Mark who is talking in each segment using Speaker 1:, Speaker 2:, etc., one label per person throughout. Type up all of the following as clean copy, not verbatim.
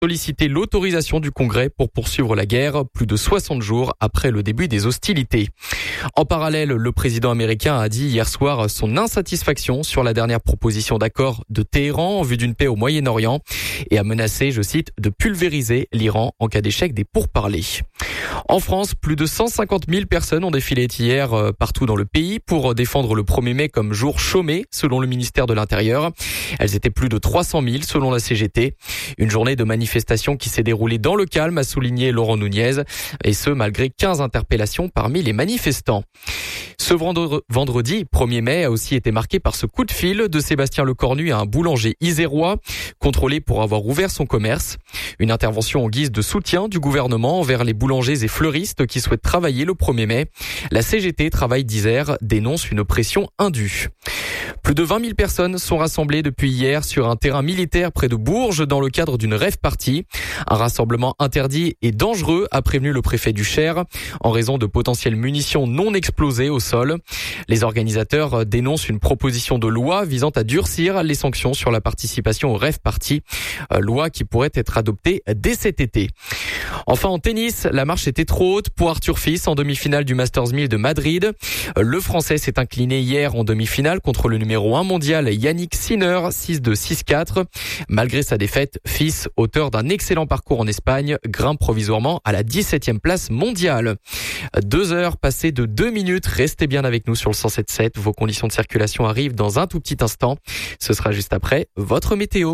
Speaker 1: sollicité l'autorisation du Congrès pour poursuivre la guerre plus de 60 jours après le début des hostilités. En parallèle, le président américain a dit hier soir son insatisfaction sur la dernière proposition d'accord de Téhéran en vue d'une paix au Moyen-Orient et a menacé, je cite, de pulvériser l'Iran en cas d'échec des pourparlers. En France, plus de 150 000 personnes ont défilé hier partout dans le pays pour défendre le 1er mai comme jour chômé, selon le ministère de l'Intérieur. Elles étaient plus de 300 000 selon la CGT. Une journée de manifestation qui s'est déroulée dans le calme, a souligné Laurent Nunez, et ce malgré 15 interpellations parmi les manifestants. Ce vendredi 1er mai a aussi été marqué par ce coup de fil de Sébastien Lecornu à un boulanger isérois, contrôlé pour avoir ouvert son commerce. Une intervention en guise de soutien du gouvernement envers les boulangers et fleuristes qui souhaitent travailler le 1er mai. La CGT Travail d'Isère dénonce une pression indue. Plus de 20 000 personnes sont rassemblées depuis hier sur un terrain militaire près de Bourges dans le cadre d'une rave party. Un rassemblement interdit et dangereux, a prévenu le préfet du Cher, en raison de potentielles munitions non explosées au sol. Les organisateurs dénoncent une proposition de loi visant à durcir les sanctions sur la participation aux rave party, loi qui pourrait être adoptée dès cet été. Enfin en tennis, la marche était trop haute pour Arthur Fils en demi-finale du Masters 1000 de Madrid. Le Français s'est incliné hier en demi-finale contre le numéro 1 mondial Yannick Sinner, 6-2, 6-4. Malgré sa défaite, Fils, auteur d'un excellent parcours en Espagne, grimpe provisoirement à la 17e place mondiale. 2 heures passées de 2 minutes. Restez bien avec nous sur le 107.7. Vos conditions de circulation arrivent dans un tout petit instant. Ce sera juste après votre météo.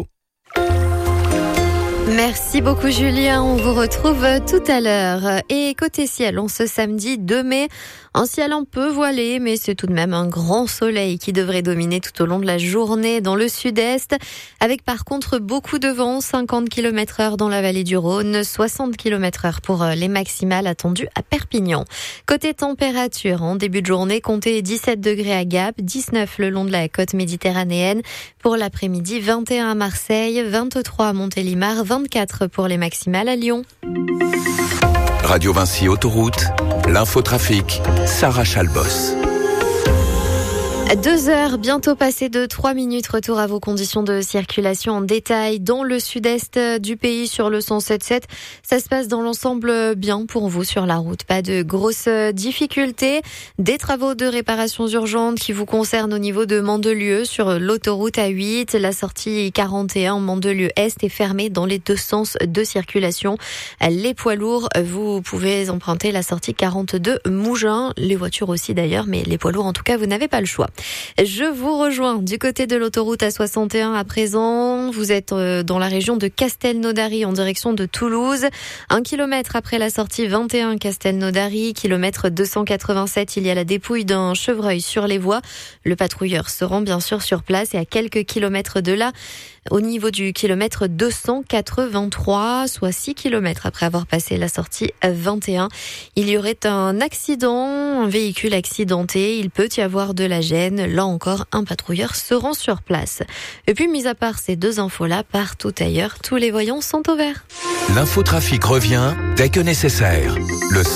Speaker 2: Merci beaucoup Julien, on vous retrouve tout à l'heure. Et côté ciel, ce samedi 2 mai, un ciel un peu voilé, mais c'est tout de même un grand soleil qui devrait dominer tout au long de la journée dans le sud-est, avec par contre beaucoup de vent, 50 km/h dans la vallée du Rhône, 60 km/h pour les maximales attendues à Perpignan. Côté température, en début de journée, comptez 17 degrés à Gap, 19 le long de la côte méditerranéenne. Pour l'après-midi, 21 à Marseille, 23 à Montélimar, 24 pour les maximales à Lyon.
Speaker 3: Radio Vinci Autoroute, l'infotrafic, Sarah Chalbos.
Speaker 2: 2 heures, bientôt passées de 3 minutes. Retour à vos conditions de circulation en détail dans le sud-est du pays sur le 107.7. Ça se passe dans l'ensemble bien pour vous sur la route. Pas de grosses difficultés. Des travaux de réparation urgente qui vous concernent au niveau de Mandelieu sur l'autoroute A8. La sortie 41 Mandelieu-Est est fermée dans les deux sens de circulation. Les poids lourds, vous pouvez emprunter la sortie 42 Mougins. Les voitures aussi d'ailleurs, mais les poids lourds en tout cas, vous n'avez pas le choix. Je vous rejoins du côté de l'autoroute A61 à présent. Vous êtes dans la région de Castelnaudary en direction de Toulouse. 1 kilomètre après la sortie 21 Castelnaudary, kilomètre 287, il y a la dépouille d'un chevreuil sur les voies. Le patrouilleur se rend bien sûr sur place et à quelques kilomètres de là, au niveau du kilomètre 283, soit 6 kilomètres après avoir passé la sortie 21. Il y aurait un accident, un véhicule accidenté. Il peut y avoir de la gêne. Là encore, un patrouilleur se rend sur place. Et puis, mis à part ces deux infos-là, partout ailleurs, tous les voyants sont au vert.
Speaker 3: L'infotrafic revient dès que nécessaire. Le